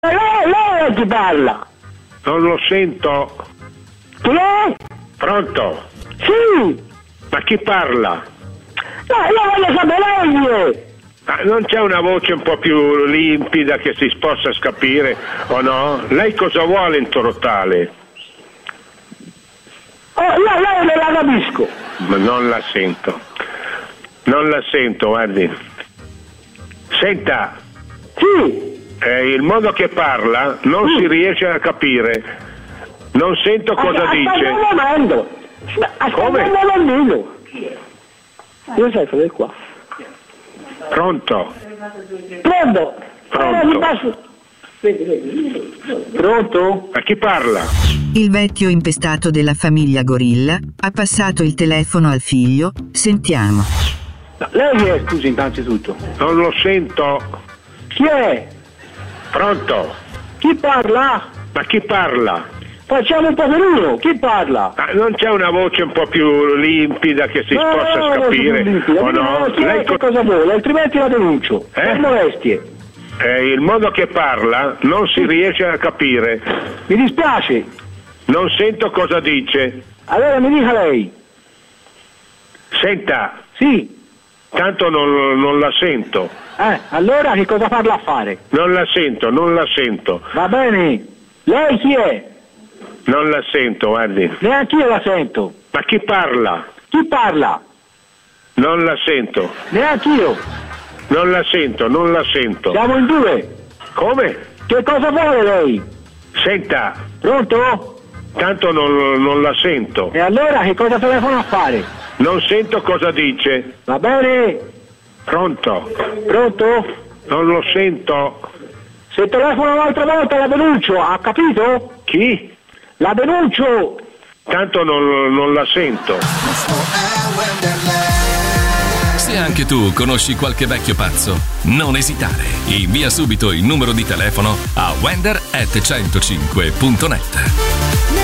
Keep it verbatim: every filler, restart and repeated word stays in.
lei, lei chi parla? Non lo sento. Chi è? Pronto? Sì! Ma chi parla? No, io voglio sapere lei! Ma non c'è una voce un po' più limpida che si possa capire o no? Lei cosa vuole in totale? Oh, io lei non la capisco! Ma non la sento. Non la sento, guardi. Senta! Sì! Eh, il modo che parla non sì. si riesce a capire. Non sento cosa As- dice. Aspetta, aspetta, come? Bambino. Io sai fare qua. Pronto? Pronto? Pronto? Pronto? A chi parla? Il vecchio impestato della famiglia Gorilla ha passato il telefono al figlio. Sentiamo. No, lei è, scusi, innanzitutto. Non lo sento. Chi è? Pronto? Chi parla? Ma chi parla? Facciamo un po' per uno, chi parla? Ah, non c'è una voce un po' più limpida che si no, possa no, capire limpida. o no? Chi Lei è, co- che cosa vuole? Altrimenti la denuncio. Eh? Per molestie. Eh, il modo che parla non si riesce a capire. Mi dispiace. Non sento cosa dice. Allora mi dica lei. Senta. Sì. Tanto non, non la sento. Eh, allora che cosa parla a fare? Non la sento, non la sento. Va bene. Lei chi è? Non la sento, guardi. Neanche io la sento. Ma chi parla? Chi parla? Non la sento. Neanche io. Non la sento, non la sento. Siamo in due. Come? Che cosa vuole lei? Senta. Pronto? Tanto non, non la sento. E allora che cosa telefono a fare? Non sento cosa dice. Va bene? Pronto? Pronto? Non lo sento. Se telefono un'altra volta la denuncio, ha capito? Chi? La denuncio! Tanto non, non la sento. Se anche tu conosci qualche vecchio pazzo, non esitare. Invia subito il numero di telefono a wender at centocinque punto net.